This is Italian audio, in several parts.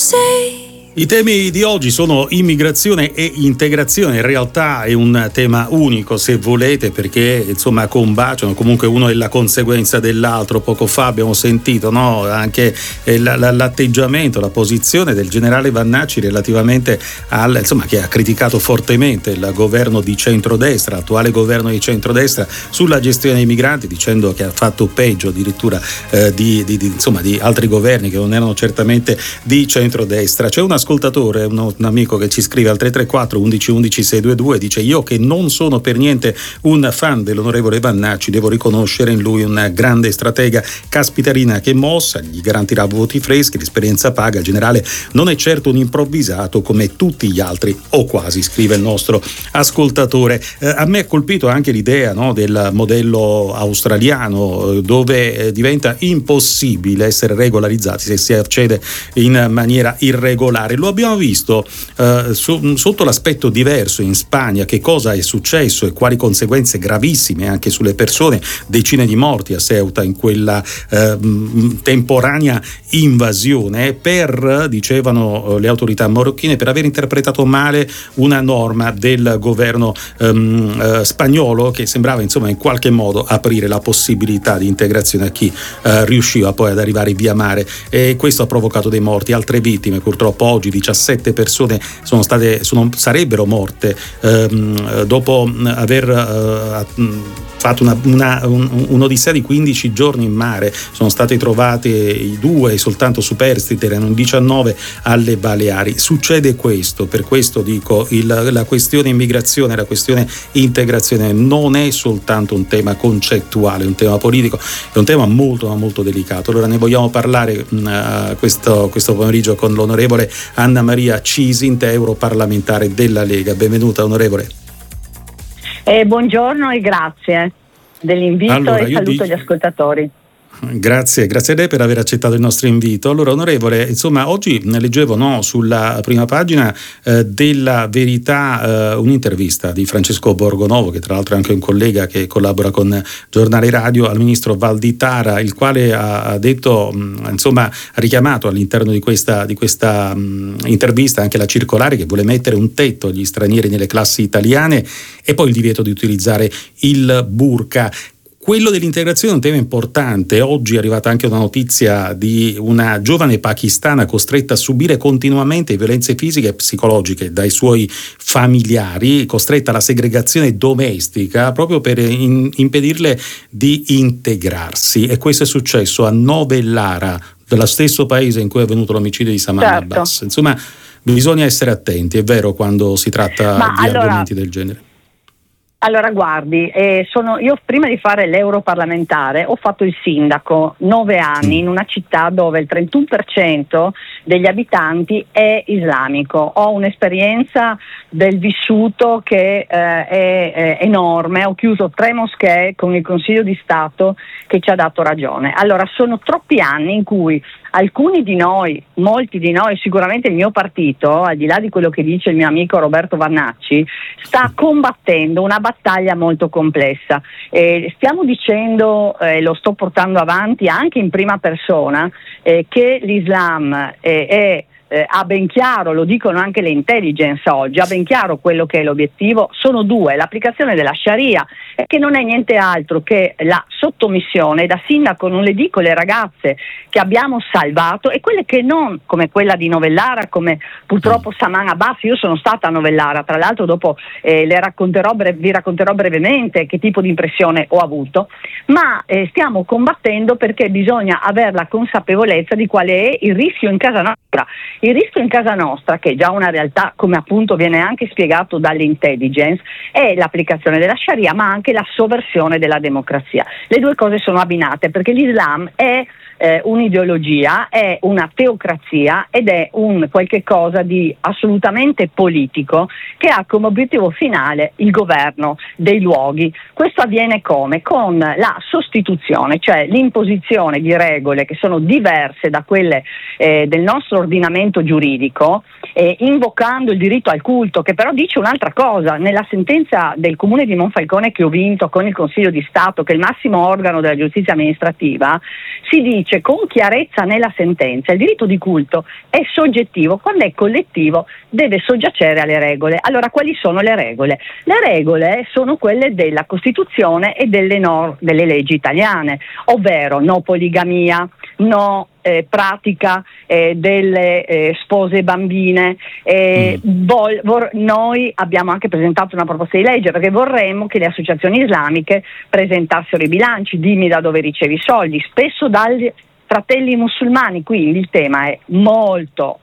I temi di oggi sono immigrazione e integrazione. In realtà è un tema unico, se volete, perché insomma combaciano, comunque uno è la conseguenza dell'altro. Poco fa abbiamo sentito, no? Anche l'atteggiamento, la posizione del generale Vannacci relativamente insomma, che ha criticato fortemente il governo di centrodestra, l'attuale governo di centrodestra, sulla gestione dei migranti, dicendo che ha fatto peggio addirittura di altri governi che non erano certamente di centrodestra. C'è un ascoltatore, un amico che ci scrive al 334 11 11 622, dice: io che non sono per niente un fan dell'onorevole Vannacci, devo riconoscere in lui un grande stratega. Caspitarina che mossa, gli garantirà voti freschi, l'esperienza paga, il generale non è certo un improvvisato come tutti gli altri, o quasi, scrive il nostro ascoltatore. A me ha colpito anche l'idea, no, del modello australiano, dove diventa impossibile essere regolarizzati se si accede in maniera irregolare. Lo abbiamo visto sotto l'aspetto diverso in Spagna, che cosa è successo e quali conseguenze gravissime anche sulle persone, decine di morti a Ceuta in quella temporanea invasione dicevano le autorità marocchine, per aver interpretato male una norma del governo spagnolo, che sembrava insomma in qualche modo aprire la possibilità di integrazione a chi riusciva poi ad arrivare via mare, e questo ha provocato dei morti, altre vittime. Purtroppo oggi 17 persone sarebbero morte dopo aver fatto un'odissea di 15 giorni in mare. Sono state trovate i 2 soltanto superstiti, erano 19 alle Baleari. Succede questo, per questo dico la questione immigrazione, la questione integrazione non è soltanto un tema concettuale, un tema politico, è un tema molto ma molto delicato. Allora ne vogliamo parlare questo pomeriggio con l'onorevole Anna Maria Cisint, europarlamentare della Lega. Benvenuta onorevole. Buongiorno e grazie dell'invito, e saluto gli ascoltatori. Grazie a lei per aver accettato il nostro invito. Allora onorevole, insomma, oggi leggevo sulla prima pagina della Verità un'intervista di Francesco Borgonovo, che tra l'altro è anche un collega che collabora con Giornale Radio, al ministro Valditara, il quale ha detto, ha richiamato all'interno di questa intervista anche la circolare che vuole mettere un tetto agli stranieri nelle classi italiane e poi il divieto di utilizzare il burqa. Quello dell'integrazione è un tema importante. Oggi è arrivata anche una notizia di una giovane pakistana costretta a subire continuamente violenze fisiche e psicologiche dai suoi familiari, costretta alla segregazione domestica proprio per impedirle di integrarsi. E questo è successo a Novellara, dello stesso paese in cui è avvenuto l'omicidio di Saman Abbas. Insomma, bisogna essere attenti, è vero, quando si tratta di argomenti del genere. Allora guardi, io prima di fare l'europarlamentare ho fatto il sindaco 9 anni in una città dove il 31% degli abitanti è islamico. Ho un'esperienza del vissuto che è enorme. Ho chiuso 3 moschee con il Consiglio di Stato che ci ha dato ragione. Allora sono troppi anni in cui alcuni di noi, molti di noi, sicuramente il mio partito, al di là di quello che dice il mio amico Roberto Vannacci, sta combattendo una battaglia molto complessa. Stiamo dicendo, lo sto portando avanti anche in prima persona, che l'Islam ha ben chiaro, lo dicono anche le intelligence oggi, ha ben chiaro quello che è l'obiettivo. Sono 2: l'applicazione della Sharia, che non è niente altro che la sottomissione. Da sindaco non le dico le ragazze che abbiamo salvato e quelle che non, come quella di Novellara, come purtroppo Saman Abbas. Io sono stata a Novellara, tra l'altro dopo vi racconterò brevemente che tipo di impressione ho avuto, ma stiamo combattendo perché bisogna avere la consapevolezza di quale è il rischio in casa nostra. Il rischio in casa nostra, che è già una realtà, come appunto viene anche spiegato dalle intelligence, è l'applicazione della Sharia, ma anche la sovversione della democrazia. Le 2 cose sono abbinate, perché l'Islam è un'ideologia, è una teocrazia ed è un qualche cosa di assolutamente politico che ha come obiettivo finale il governo dei luoghi. Questo avviene come? Con la sostituzione, cioè l'imposizione di regole che sono diverse da quelle del nostro ordinamento giuridico, invocando il diritto al culto, che però dice un'altra cosa. Nella sentenza del Comune di Monfalcone che ho vinto con il Consiglio di Stato, che è il massimo organo della giustizia amministrativa, si dice dice con chiarezza nella sentenza: il diritto di culto è soggettivo, quando è collettivo deve soggiacere alle regole. Allora, quali sono le regole? Le regole sono quelle della Costituzione e delle leggi italiane, ovvero no poligamia, no pratica delle spose bambine. Noi abbiamo anche presentato una proposta di legge perché vorremmo che le associazioni islamiche presentassero i bilanci: dimmi da dove ricevi i soldi, spesso dagli fratelli musulmani. Quindi il tema è molto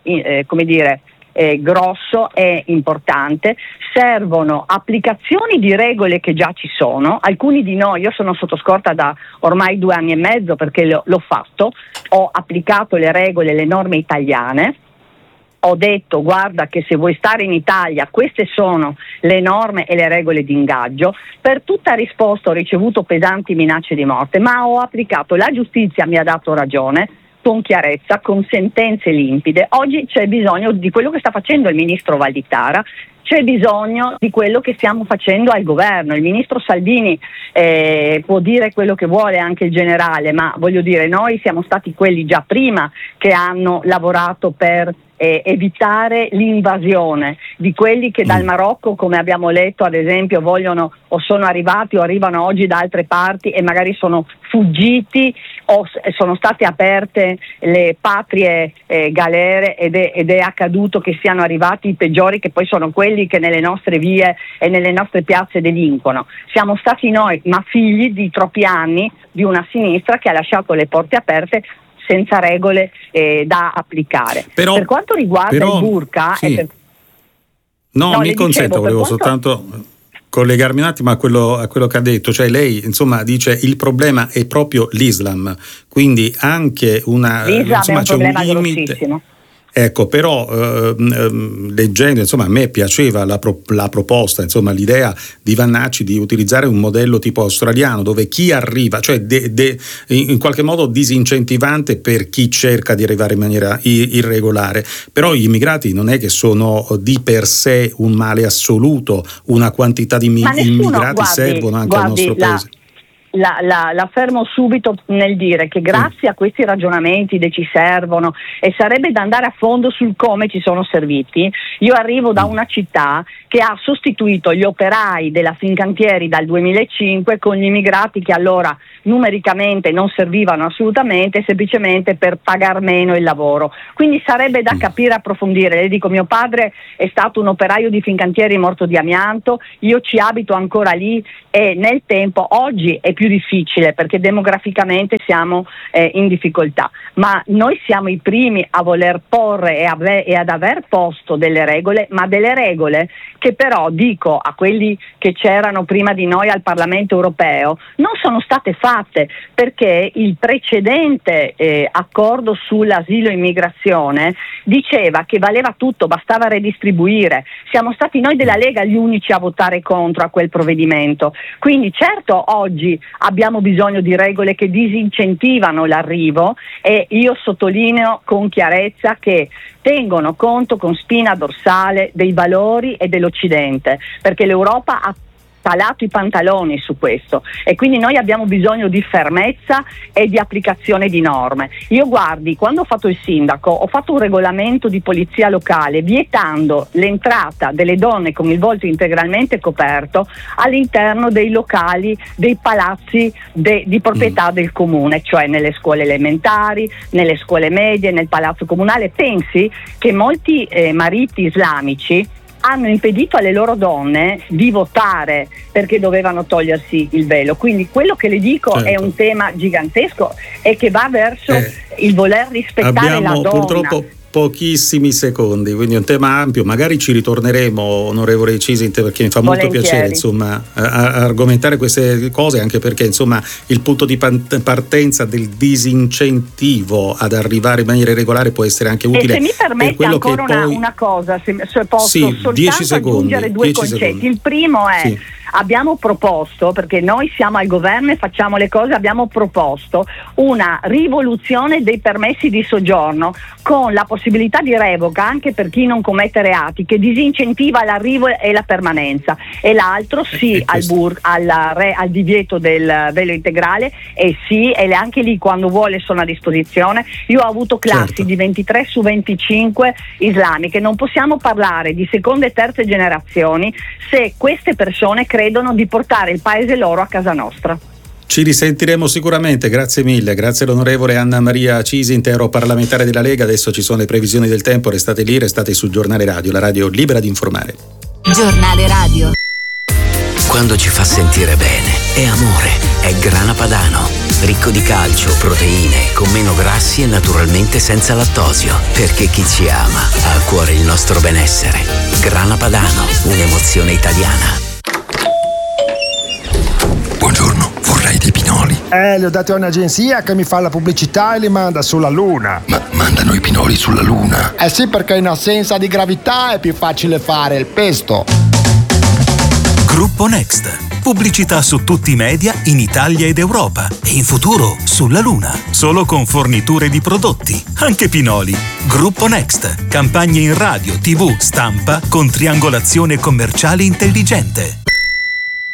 grosso e importante. Servono applicazioni di regole che già ci sono. Alcuni di noi, io sono sotto scorta da ormai 2 anni e mezzo perché l'ho fatto, ho applicato le regole, le norme italiane, ho detto guarda che se vuoi stare in Italia queste sono le norme e le regole di ingaggio. Per tutta risposta ho ricevuto pesanti minacce di morte, ma ho applicato, la giustizia mi ha dato ragione, con chiarezza, con sentenze limpide. Oggi c'è bisogno di quello che sta facendo il ministro Valditara, c'è bisogno di quello che stiamo facendo al governo. Il ministro Salvini può dire quello che vuole, anche il generale, ma voglio dire, noi siamo stati quelli già prima che hanno lavorato per evitare l'invasione di quelli che dal Marocco, come abbiamo letto ad esempio, vogliono o sono arrivati o arrivano oggi da altre parti e magari sono fuggiti o sono state aperte le patrie galere ed è accaduto che siano arrivati i peggiori, che poi sono quelli che nelle nostre vie e nelle nostre piazze delinquono. Siamo stati noi, ma figli di troppi anni di una sinistra che ha lasciato le porte aperte senza regole da applicare. Per quanto riguarda il burqa, sì. Mi consenta, volevo soltanto collegarmi un attimo a quello che ha detto. Cioè lei insomma dice il problema è proprio l'Islam, quindi anche l'Islam è un problema grossissimo. Ecco, però leggendo, insomma, a me piaceva la proposta, insomma, l'idea di Vannacci di utilizzare un modello tipo australiano, dove chi arriva, cioè in qualche modo disincentivante per chi cerca di arrivare in maniera irregolare. Però gli immigrati non è che sono di per sé un male assoluto, una quantità di immigrati servono anche al nostro paese. La fermo subito nel dire che grazie a questi ragionamenti ci servono, e sarebbe da andare a fondo sul come ci sono serviti. Io arrivo da una città che ha sostituito gli operai della Fincantieri dal 2005 con gli immigrati che allora numericamente non servivano assolutamente, semplicemente per pagar meno il lavoro. Quindi sarebbe da capire e approfondire. Le dico, mio padre è stato un operaio di Fincantieri morto di amianto, io ci abito ancora lì e nel tempo oggi è più difficile perché demograficamente siamo in difficoltà, ma noi siamo i primi a voler porre e ad aver posto delle regole, ma delle regole che però, dico a quelli che c'erano prima di noi al Parlamento europeo, non sono state fatte, perché il precedente accordo sull'asilo e immigrazione diceva che valeva tutto, bastava redistribuire. Siamo stati noi della Lega gli unici a votare contro a quel provvedimento. Quindi certo oggi abbiamo bisogno di regole che disincentivano l'arrivo, e io sottolineo con chiarezza che tengono conto con spina dorsale dei valori e dell'Occidente, perché l'Europa ha talato i pantaloni su questo e quindi noi abbiamo bisogno di fermezza e di applicazione di norme. Io guardi, quando ho fatto il sindaco ho fatto un regolamento di polizia locale vietando l'entrata delle donne con il volto integralmente coperto all'interno dei locali, dei palazzi di proprietà del comune, cioè nelle scuole elementari, nelle scuole medie, nel palazzo comunale. Pensi che molti mariti islamici hanno impedito alle loro donne di votare perché dovevano togliersi il velo. Quindi quello che le dico è un tema gigantesco e che va verso il voler rispettare la donna. Purtroppo pochissimi secondi, quindi è un tema ampio, magari ci ritorneremo, onorevole Cisint, perché mi fa molto piacere insomma argomentare queste cose, anche perché insomma il punto di partenza del disincentivo ad arrivare in maniera regolare può essere anche utile. E se mi permette ancora una cosa, se posso soltanto aggiungere due concetti. Secondi. Il primo è abbiamo proposto, perché noi siamo al governo e facciamo le cose, abbiamo proposto una rivoluzione dei permessi di soggiorno con la possibilità possibilità di revoca anche per chi non commette reati, che disincentiva l'arrivo e la permanenza, e l'altro sì al divieto del velo integrale, e sì, e anche lì quando vuole sono a disposizione. Io ho avuto classi di 23 su 25 islamiche, non possiamo parlare di seconde e terze generazioni se queste persone credono di portare il paese loro a casa nostra. Ci risentiremo sicuramente, grazie mille, grazie all'onorevole Anna Maria Cisint, europarlamentare della Lega. Adesso ci sono le previsioni del tempo, restate lì, restate sul Giornale Radio, la radio libera di informare. Giornale Radio. Quando ci fa sentire bene, è amore, è Grana Padano, ricco di calcio, proteine, con meno grassi e naturalmente senza lattosio, perché chi ci ama ha a cuore il nostro benessere. Grana Padano, un'emozione italiana. Buongiorno, vorrei dei pinoli. Li ho dati a un'agenzia che mi fa la pubblicità e li manda sulla Luna. Ma mandano i pinoli sulla Luna? Eh sì, perché in assenza di gravità è più facile fare il pesto. Gruppo Next. Pubblicità su tutti i media in Italia ed Europa e in futuro sulla Luna. Solo con forniture di prodotti, anche pinoli. Gruppo Next. Campagne in radio, TV, stampa con triangolazione commerciale intelligente.